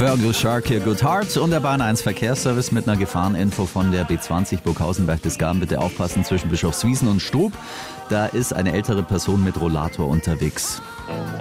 Fergal Shark hier, Good Heart und der Bahn 1 Verkehrsservice mit einer Gefahreninfo von der B20 Burghausen-Berg bis Garm. Bitte aufpassen zwischen Bischofswiesen und Strub. Da ist eine ältere Person mit Rollator unterwegs.